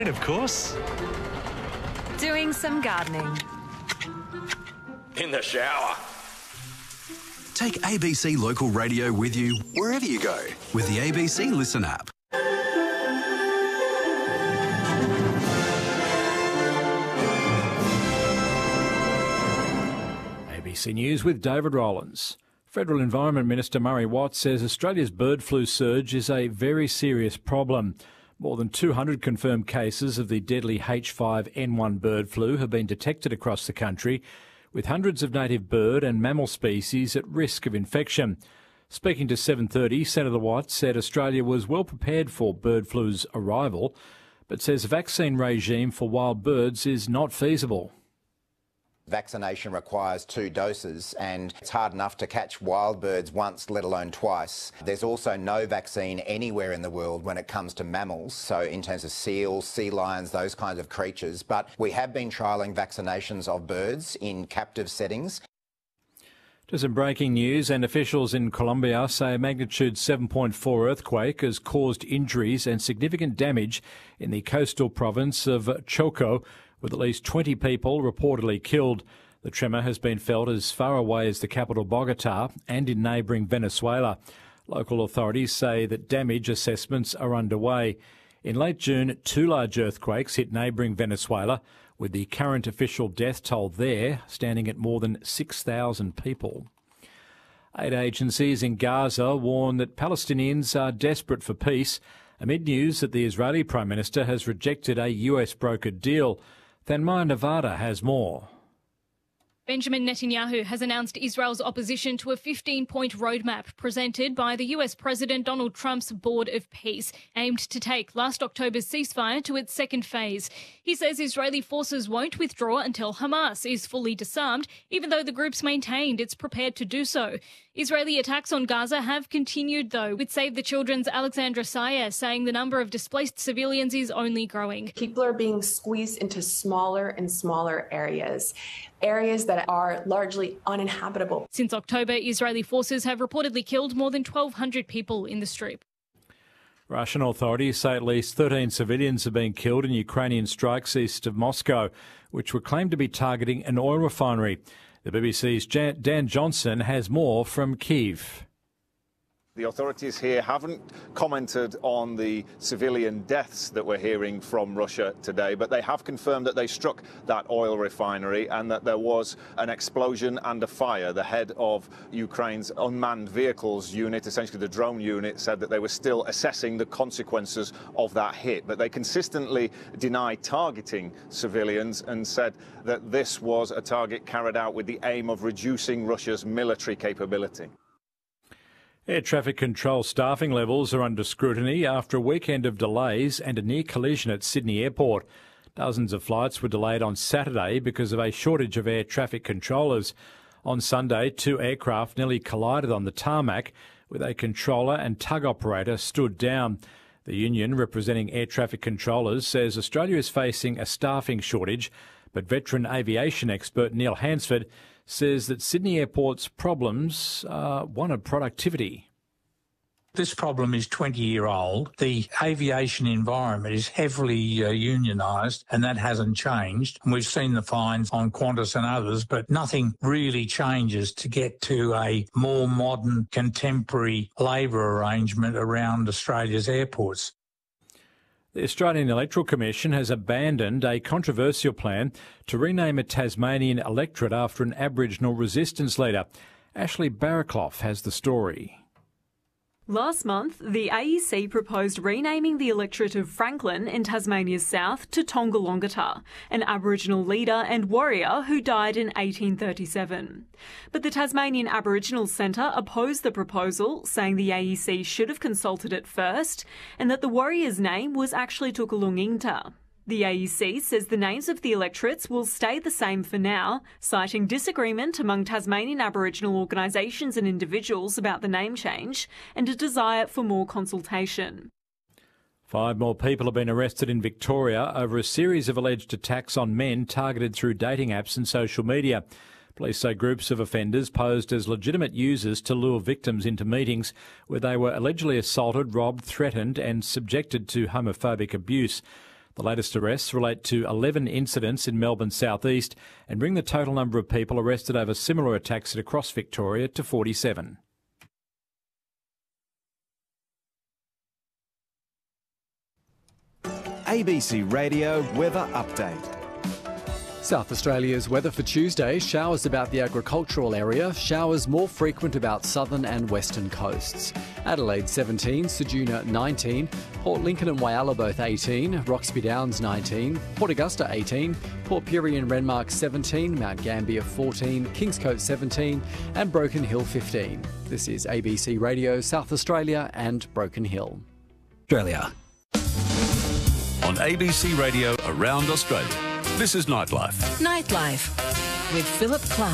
And of course, doing some gardening. In the shower. Take ABC Local Radio with you wherever you go with the ABC Listen app. ABC News with David Rowlands. Federal Environment Minister Murray Watt says Australia's bird flu surge is a very serious problem. More than 200 confirmed cases of the deadly H5N1 bird flu have been detected across the country, with hundreds of native bird and mammal species at risk of infection. Speaking to 7:30, Senator Watt said Australia was well prepared for bird flu's arrival, but says a vaccine regime for wild birds is not feasible. Vaccination requires 2 doses, and it's hard enough to catch wild birds once, let alone twice. There's also no vaccine anywhere in the world when it comes to mammals, so in terms of seals, sea lions, those kinds of creatures. But we have been trialling vaccinations of birds in captive settings. To some breaking news, and officials in Colombia say a magnitude 7.4 earthquake has caused injuries and significant damage in the coastal province of Choco, with at least 20 people reportedly killed. The tremor has been felt as far away as the capital Bogotá and in neighbouring Venezuela. Local authorities say that damage assessments are underway. In late June, 2 large earthquakes hit neighbouring Venezuela, with the current official death toll there standing at more than 6,000 people. Aid agencies in Gaza warn that Palestinians are desperate for peace amid news that the Israeli Prime Minister has rejected a US brokered deal. Thanmaya Nevada has more. Benjamin Netanyahu has announced Israel's opposition to a 15-point roadmap presented by the US President Donald Trump's Board of Peace, aimed to take last October's ceasefire to its second phase. He says Israeli forces won't withdraw until Hamas is fully disarmed, even though the group's maintained it's prepared to do so. Israeli attacks on Gaza have continued, though, with Save the Children's Alexandra Sayer saying the number of displaced civilians is only growing. People are being squeezed into smaller and smaller areas that are largely uninhabitable. Since October, Israeli forces have reportedly killed more than 1,200 people in the Strip. Russian authorities say at least 13 civilians have been killed in Ukrainian strikes east of Moscow, which were claimed to be targeting an oil refinery. The BBC's Dan Johnson has more from Kyiv. The authorities here haven't commented on the civilian deaths that we're hearing from Russia today, but they have confirmed that they struck that oil refinery and that there was an explosion and a fire. The head of Ukraine's unmanned vehicles unit, essentially the drone unit, said that they were still assessing the consequences of that hit. But they consistently deny targeting civilians and said that this was a target carried out with the aim of reducing Russia's military capability. Air traffic control staffing levels are under scrutiny after a weekend of delays and a near collision at Sydney Airport. Dozens of flights were delayed on Saturday because of a shortage of air traffic controllers. On Sunday, 2 aircraft nearly collided on the tarmac, with a controller and tug operator stood down. The union representing air traffic controllers says Australia is facing a staffing shortage, but veteran aviation expert Neil Hansford says that Sydney Airport's problems are one of productivity. This problem is 20-year-old. The aviation environment is heavily unionised, and that hasn't changed. And we've seen the fines on Qantas and others, but nothing really changes to get to a more modern, contemporary labour arrangement around Australia's airports. The Australian Electoral Commission has abandoned a controversial plan to rename a Tasmanian electorate after an Aboriginal resistance leader. Ashley Barraclough has the story. Last month, the AEC proposed renaming the electorate of Franklin in Tasmania's south to Tongalongata, an Aboriginal leader and warrior who died in 1837. But the Tasmanian Aboriginal Centre opposed the proposal, saying the AEC should have consulted it first and that the warrior's name was actually Tukulungingta. The AEC says the names of the electorates will stay the same for now, citing disagreement among Tasmanian Aboriginal organisations and individuals about the name change and a desire for more consultation. 5 more people have been arrested in Victoria over a series of alleged attacks on men targeted through dating apps and social media. Police say groups of offenders posed as legitimate users to lure victims into meetings where they were allegedly assaulted, robbed, threatened and subjected to homophobic abuse. The latest arrests relate to 11 incidents in Melbourne's southeast and bring the total number of people arrested over similar attacks across Victoria to 47. ABC Radio Weather Update. South Australia's weather for Tuesday: showers about the agricultural area, showers more frequent about southern and western coasts. Adelaide 17, Ceduna 19, Port Lincoln and Whyalla both 18, Roxby Downs 19, Port Augusta 18, Port Pirie and Renmark 17, Mount Gambier 14, Kingscote 17 and Broken Hill 15. This is ABC Radio South Australia and Broken Hill. Australia. On ABC Radio around Australia. This is Nightlife. Nightlife with Philip Clark.